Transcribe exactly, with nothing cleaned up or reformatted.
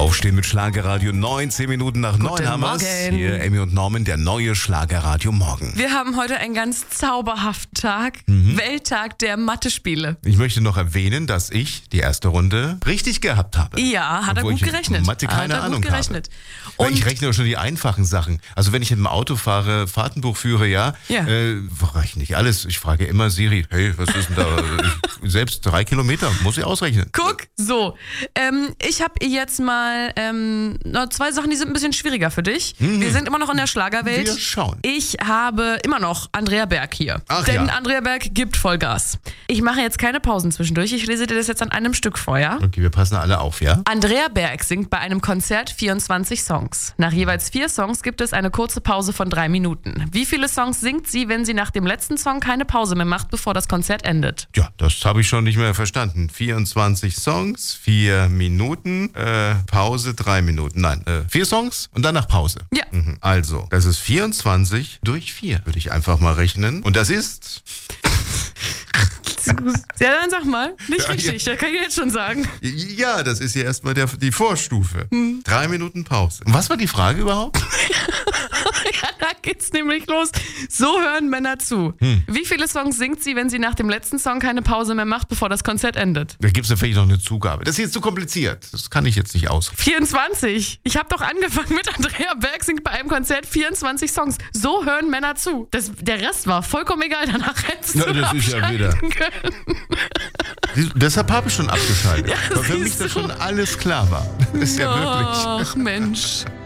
Aufstehen mit Schlagerradio, neunzehn Minuten nach neun haben wir's. Hier Emmy und Norman, der neue Schlagerradio Morgen. Wir haben heute einen ganz zauberhaften Tag, mhm. Welttag der Mathe-Spiele. Ich möchte noch erwähnen, dass ich die erste Runde richtig gehabt habe. Ja, hat er gut gerechnet. Mathe keine hat er Ahnung gut gerechnet. habe. Und ich rechne schon die einfachen Sachen. Also wenn ich mit dem Auto fahre, Fahrtenbuch führe, ja, ja. Äh, rechne nicht alles. Ich frage immer Siri, hey, was ist denn da? Ich, selbst drei Kilometer, muss ich ausrechnen. Guck, so. Ähm, ich habe jetzt mal ähm, noch zwei Sachen, die sind ein bisschen schwieriger für dich. Mhm. Wir sind immer noch in der Schlagerwelt. Wir schauen. Ich habe immer noch Andrea Berg hier. Ach, Denn ja. Andrea Berg gibt Vollgas. Ich mache jetzt keine Pausen zwischendurch. Ich lese dir das jetzt an einem Stück vor, ja? Okay, wir passen alle auf, ja? Andrea Berg singt bei einem Konzert vierundzwanzig Songs. Nach jeweils vier Songs gibt es eine kurze Pause von drei Minuten. Wie viele Songs singt sie, wenn sie nach dem letzten Song keine Pause mehr macht, bevor das Konzert endet? Ja, das habe ich schon nicht mehr verstanden. vierundzwanzig Songs, vier Minuten, äh, Pause, drei Minuten. Nein, äh, vier Songs und danach Pause. Ja. Mhm. Also, das ist vierundzwanzig durch vier, würde ich einfach mal rechnen. Und das ist... Ja, dann sag mal. Nicht Ja, richtig, ja. das kann ich jetzt schon sagen. Ja, das ist ja erstmal der, die Vorstufe. Hm. Drei Minuten Pause. Und was war die Frage überhaupt? Ja, da geht's nämlich los. So hören Männer zu. Hm. Wie viele Songs singt sie, wenn sie nach dem letzten Song keine Pause mehr macht, bevor das Konzert endet? Da gibt es ja vielleicht noch eine Zugabe. Das ist jetzt zu kompliziert. Das kann ich jetzt nicht aus. vierundzwanzig. Ich habe doch angefangen mit Andrea Berg singt bei einem Konzert vierundzwanzig Songs. So hören Männer zu. Das, der Rest war vollkommen egal. Danach hättest Ja, du das ist ja wieder. können. Deshalb habe ich schon abgeschaltet. Ja, weil für mich siehst das du. schon alles klar war. Das ist ja wirklich. Ach Mensch.